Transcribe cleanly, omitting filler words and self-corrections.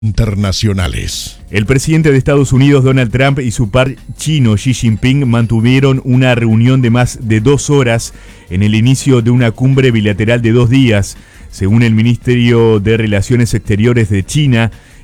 Internacionales. El presidente de Estados Unidos, Donald Trump, y su par chino, Xi Jinping, mantuvieron una reunión de más de 2 horas en el inicio de una cumbre bilateral de 2 días. Según el Ministerio de Relaciones Exteriores de China,